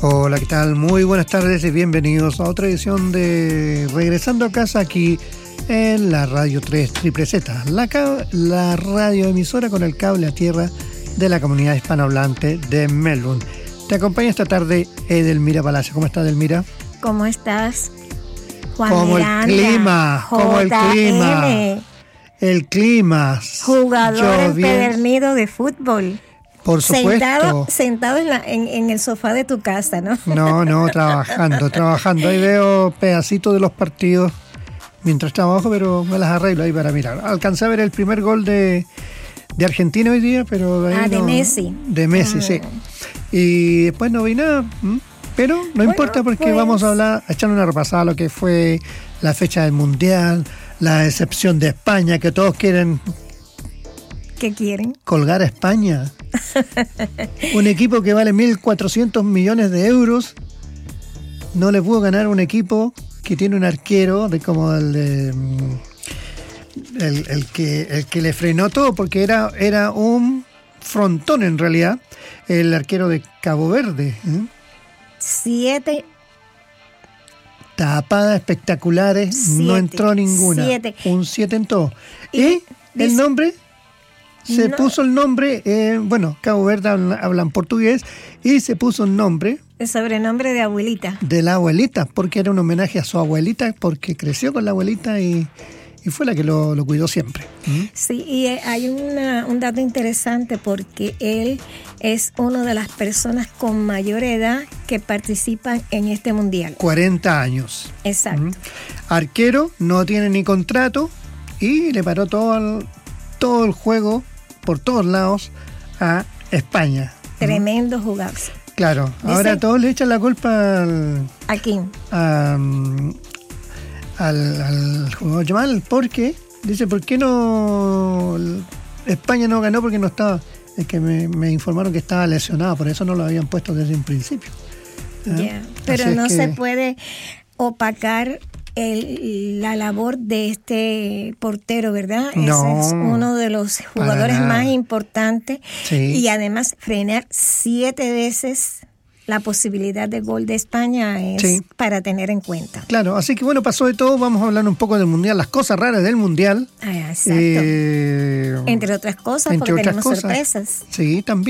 Hola, ¿qué tal? Muy buenas tardes y bienvenidos a otra edición de Regresando a Casa aquí en la Radio 3 Triple Z, la radioemisora con el cable a tierra de la comunidad hispanohablante de Melbourne. Te acompaña esta tarde Edelmira Palacio. ¿Cómo estás, Edelmira? ¿Cómo estás, Juan Como Miranda? el clima. Jugador empedernido de fútbol. Por supuesto. Sentado en el sofá de tu casa, ¿no? No, trabajando. Ahí veo pedacitos de los partidos mientras trabajo, pero me las arreglo ahí para mirar. Alcancé a ver el primer gol de Argentina hoy día, pero... Ahí de Messi. De Messi, sí. Y después no vi nada, pero no importa porque vamos a echar una repasada a lo que fue la fecha del Mundial, la decepción de España, que todos quieren... ¿Qué quieren? Colgar a España. Un equipo que vale 1.400 millones de euros no le pudo ganar a un equipo que tiene un arquero de como el que le frenó todo, porque era un frontón en realidad, el arquero de Cabo Verde. 7 tapadas espectaculares, no entró ninguna. 7. Un 7 en todo. Y el nombre... puso el nombre, Cabo Verde hablan portugués, y se puso un nombre. El sobrenombre de abuelita. De la abuelita, porque era un homenaje a su abuelita, porque creció con la abuelita y fue la que lo cuidó siempre. Sí, y hay un dato interesante porque él es una de las personas con mayor edad que participan en este mundial. 40 años. Exacto. Arquero, no tiene ni contrato y le paró todo el juego por todos lados a España. Tremendo jugador. Claro, ahora todos le echan la culpa ¿A quién? Al jugador Yamal, porque dice, ¿por qué no España no ganó? Porque no estaba, es que me informaron que estaba lesionado, por eso no lo habían puesto desde un principio. Pero no se puede opacar la labor de este portero, ¿verdad? No, ese es uno de los jugadores más importantes. Sí. Y además frenar 7 veces la posibilidad de gol de España es para tener en cuenta. Claro, así que pasó de todo. Vamos a hablar un poco del Mundial, las cosas raras del Mundial. Exacto. Entre otras cosas, porque tenemos sorpresas. Sí, también.